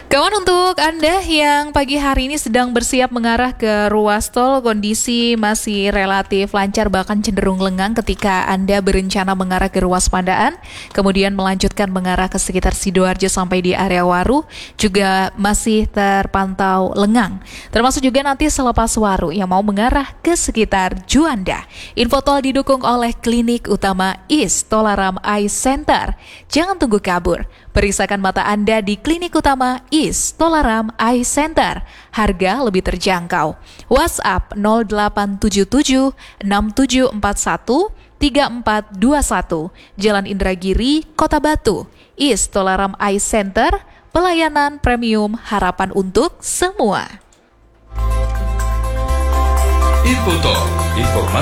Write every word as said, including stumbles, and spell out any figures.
Kawan, untuk Anda yang pagi hari ini sedang bersiap mengarah ke ruas tol, kondisi masih relatif lancar bahkan cenderung lengang ketika Anda berencana mengarah ke ruas Pandaan, kemudian melanjutkan mengarah ke sekitar Sidoarjo sampai di area Waru, juga masih terpantau lengang. Termasuk juga nanti selepas Waru yang mau mengarah ke sekitar Juanda. Info tol didukung oleh Klinik Utama East Tolaram Eye Center. Jangan tunggu kabur. Periksakan mata Anda di Klinik Utama East Tolaram Eye Center. Harga lebih terjangkau. WhatsApp nol delapan tujuh tujuh enam tujuh empat satu tiga empat dua satu. Jalan Indragiri, Kota Batu. East Tolaram Eye Center, pelayanan premium, harapan untuk semua. Info Tol, informasi